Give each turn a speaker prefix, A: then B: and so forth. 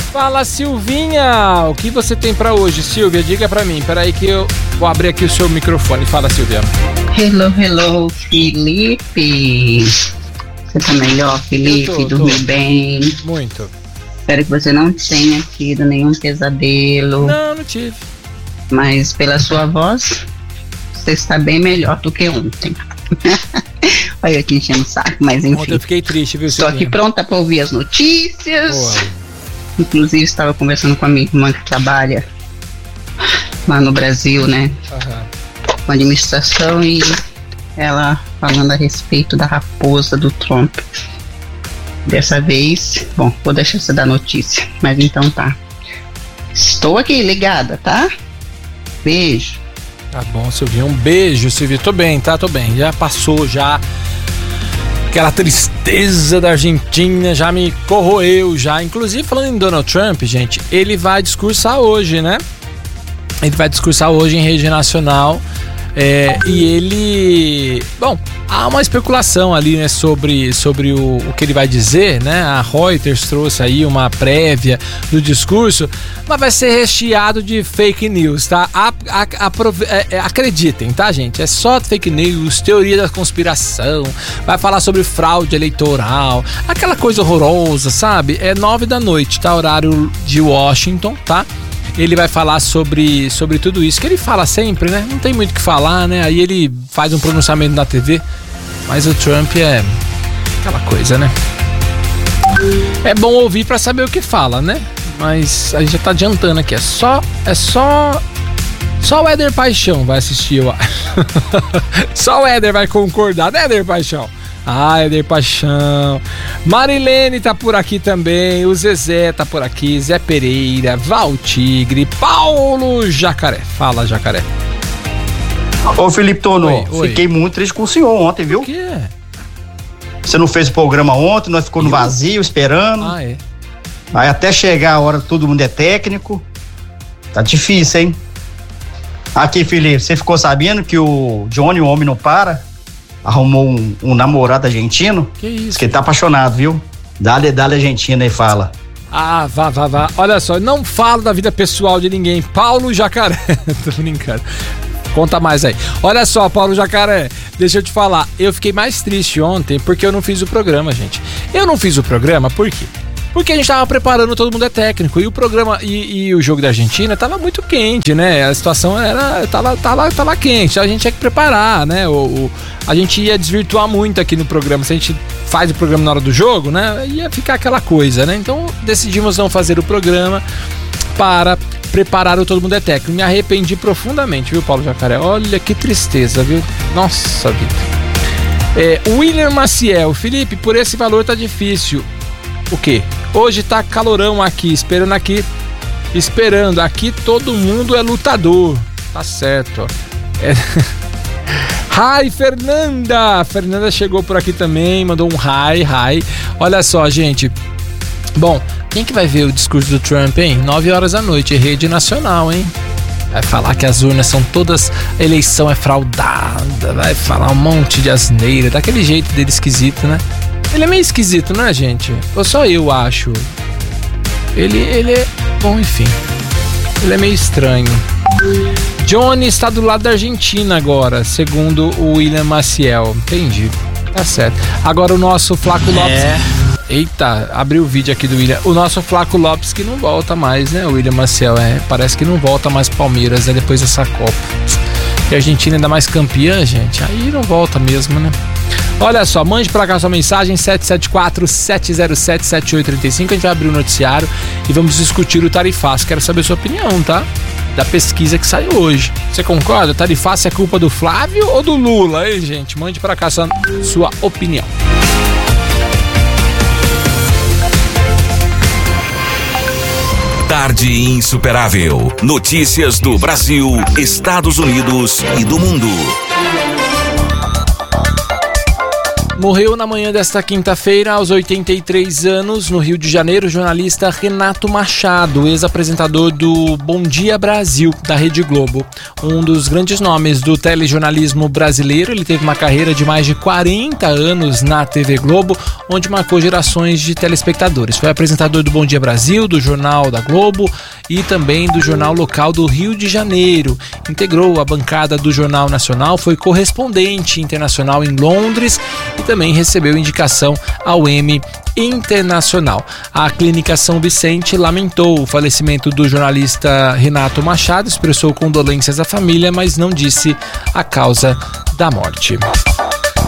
A: Fala, Silvinha! O que você tem pra hoje, Silvia? Diga pra mim. Peraí que eu vou abrir aqui o seu microfone. Fala, Silvia.
B: Hello, Felipe. Você tá melhor, Felipe? Dormiu bem?
A: Muito.
B: Espero que você não tenha tido nenhum pesadelo.
A: Não tive.
B: Mas pela sua voz, você está bem melhor do que ontem. Olha eu te enchendo o saco, mas enfim.
A: Ontem eu fiquei triste, viu,
B: Estou aqui pronta para ouvir as notícias.
A: Boa.
B: Inclusive estava conversando com a minha irmã que trabalha lá no Brasil, né? Com administração, e ela falando a respeito da raposa do Trump. Dessa vez, bom, vou deixar você dar notícia, mas então tá. Estou aqui ligada, tá? Beijo.
A: Tá bom, Silvia. Um beijo, Silvia. Tô bem, tá? Tô bem. Já passou, já. Aquela tristeza da Argentina já me corroeu, já. Inclusive, falando em Donald Trump, gente, ele vai discursar hoje, né? Ele vai discursar hoje em rede nacional. E ele... Bom, há uma especulação ali, né, sobre o que ele vai dizer, né? A Reuters trouxe aí uma prévia do discurso, mas vai ser recheado de fake news, tá? Acreditem, tá, gente? É só fake news, teoria da conspiração, vai falar sobre fraude eleitoral, aquela coisa horrorosa, sabe? É 9 da noite, tá? Horário de Washington, tá? Ele vai falar sobre tudo isso, que ele fala sempre, né? Não tem muito o que falar, né? Aí ele faz um pronunciamento na TV, mas o Trump é aquela coisa, né? É bom ouvir pra saber o que fala, né? Mas a gente já tá adiantando aqui, é só o Éder Paixão vai assistir, eu acho. Só o Éder vai concordar, né, Éder Paixão? Ah, Éder Paixão. Marilene tá por aqui também. O Zezé tá por aqui. Zé Pereira, Val Tigre, Paulo Jacaré. Fala, Jacaré.
C: Ô, Felipe Tono, fiquei muito triste com o senhor ontem, viu?
A: Por quê?
C: Você não fez o programa ontem, nós ficamos no vazio esperando.
A: Ah, é?
C: Aí até chegar a hora todo mundo é técnico. Tá difícil, hein? Aqui, Felipe, você ficou sabendo que o Johnny, o homem não para, arrumou um namorado argentino?
A: Que isso?
C: Que ele tá apaixonado, viu? Dá-lhe Argentina e fala.
A: Ah, vá. Olha só, não falo da vida pessoal de ninguém. Paulo Jacaré. Tô brincando. Conta mais aí. Olha só, Paulo Jacaré, deixa eu te falar. Eu fiquei mais triste ontem porque eu não fiz o programa, gente. Eu não fiz o programa por quê? Porque a gente tava preparando, todo mundo é técnico, e o programa e o jogo da Argentina tava muito quente, né? A situação tava quente, a gente tinha que preparar, né? A gente ia desvirtuar muito aqui no programa. Se a gente faz o programa na hora do jogo, né? Ia ficar aquela coisa, né? Então decidimos não fazer o programa para preparar o Todo Mundo é Técnico. Me arrependi profundamente, viu, Paulo Jacaré? Olha que tristeza, viu? Nossa vida. William Maciel, Felipe, por esse valor tá difícil. O quê? Hoje tá calorão aqui, esperando. Aqui todo mundo é lutador. Tá certo, ó. Hi, Fernanda! Fernanda chegou por aqui também, mandou um hi. Olha só, gente. Bom, quem que vai ver o discurso do Trump, hein? 9 horas da noite, rede nacional, hein? Vai falar que as urnas são todas... A eleição é fraudada, vai falar um monte de asneira, daquele jeito dele esquisito, né? Ele é meio esquisito, não é, gente? Ou só eu acho? Ele é... Bom, enfim. Ele é meio estranho. Johnny está do lado da Argentina agora, segundo o William Maciel. Entendi. Tá certo. Agora o nosso Flaco Lopes... Eita, abriu o vídeo aqui do William. O nosso Flaco Lopes que não volta mais, né? O William Maciel, parece que não volta mais Palmeiras, né? Depois dessa Copa. E a Argentina ainda mais campeã, gente. Aí não volta mesmo, né? Olha só, mande pra cá sua mensagem 774-707-7835. A gente vai abrir o noticiário e vamos discutir o tarifaço. Quero saber sua opinião, tá? Da pesquisa que saiu hoje. Você concorda? O tarifaço é culpa do Flávio ou do Lula, hein, gente? Mande pra cá sua opinião.
D: Tarde Insuperável. Notícias do Brasil, Estados Unidos e do mundo.
A: Morreu na manhã desta quinta-feira, aos 83 anos, no Rio de Janeiro, o jornalista Renato Machado, ex-apresentador do Bom Dia Brasil, da Rede Globo. Um dos grandes nomes do telejornalismo brasileiro, ele teve uma carreira de mais de 40 anos na TV Globo, onde marcou gerações de telespectadores. Foi apresentador do Bom Dia Brasil, do Jornal da Globo e também do jornal local do Rio de Janeiro. Integrou a bancada do Jornal Nacional, foi correspondente internacional em Londres e também recebeu indicação ao Emmy Internacional. A Clínica São Vicente lamentou o falecimento do jornalista Renato Machado, expressou condolências à família, mas não disse a causa da morte.